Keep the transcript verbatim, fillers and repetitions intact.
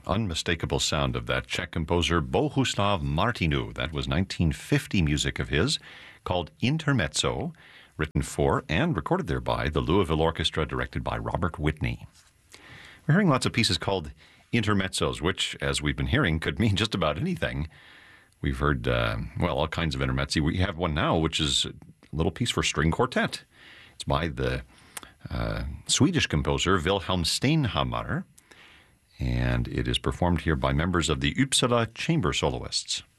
unmistakable sound of that Czech composer Bohuslav Martinu. That was nineteen fifty music of his called Intermezzo, written for and recorded there by the Louisville Orchestra, directed by Robert Whitney. We're hearing lots of pieces called intermezzos, which, as we've been hearing, could mean just about anything. We've heard, uh, well, all kinds of intermezzi. We have one now, which is a little piece for string quartet. It's by the uh, Swedish composer Wilhelm Steinhammar, and it is performed here by members of the Uppsala Chamber Soloists.